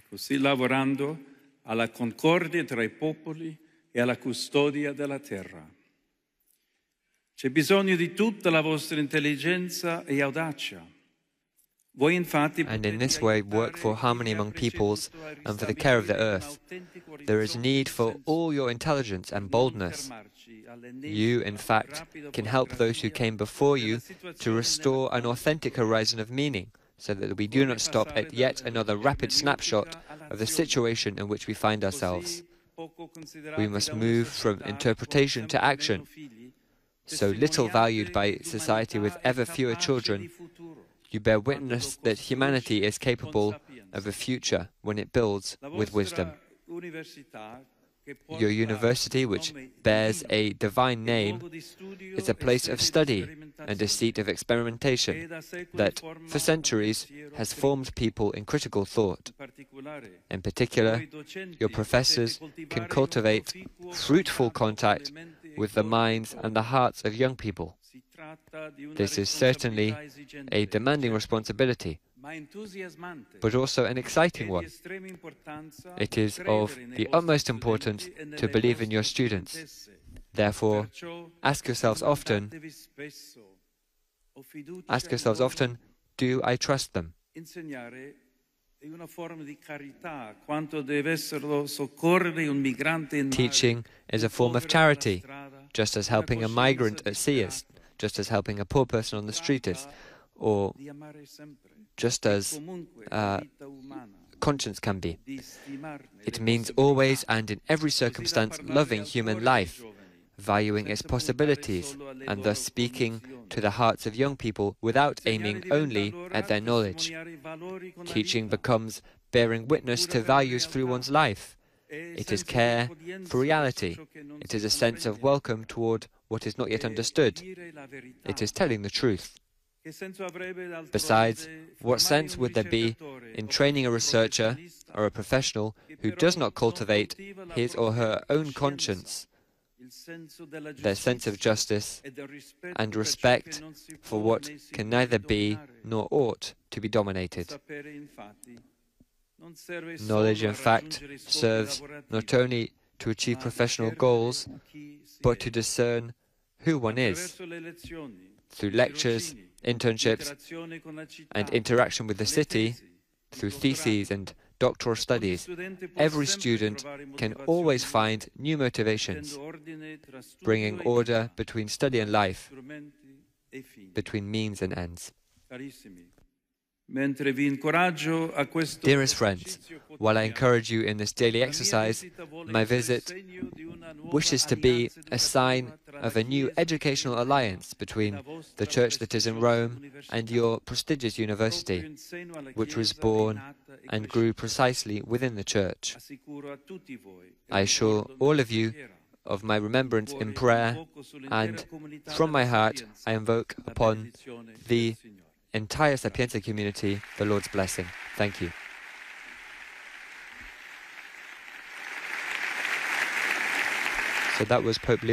così lavorando alla concordia tra I popoli e alla custodia della terra. C'è bisogno di tutta la vostra intelligenza e audacia. And in this way work for harmony among peoples and for the care of the earth. There is need for all your intelligence and boldness. You, in fact, can help those who came before you to restore an authentic horizon of meaning, so that we do not stop at yet another rapid snapshot of the situation in which we find ourselves. We must move from interpretation to action. So little valued by society with ever fewer children, you bear witness that humanity is capable of a future when it builds with wisdom. Your university, which bears a divine name, is a place of study and a seat of experimentation that, for centuries, has formed people in critical thought. In particular, your professors can cultivate fruitful contact with the minds and the hearts of young people. This is certainly a demanding responsibility, but also an exciting one. It is of the utmost importance to believe in your students. Therefore, ask yourselves often, do I trust them? Teaching is a form of charity, just as helping a migrant at sea is, just as helping a poor person on the street is, or just as conscience can be. It means always and in every circumstance loving human life, valuing its possibilities, and thus speaking to the hearts of young people without aiming only at their knowledge. Teaching becomes bearing witness to values through one's life. It is care for reality. It is a sense of welcome toward what is not yet understood. It is telling the truth. Besides, what sense would there be in training a researcher or a professional who does not cultivate his or her own conscience, their sense of justice, and respect for what can neither be nor ought to be dominated? Knowledge, in fact, serves not only to achieve professional goals, but to discern who one is. Through lectures, internships, and interaction with the city, through theses and doctoral studies, every student can always find new motivations, bringing order between study and life, between means and ends. Dearest friends, while I encourage you in this daily exercise, my visit wishes to be a sign of a new educational alliance between the church that is in Rome and your prestigious university, which was born and grew precisely within the church. I assure all of you of my remembrance in prayer, and from my heart I invoke upon the entire Sapienza community the Lord's blessing. Thank you. So that was Pope Leo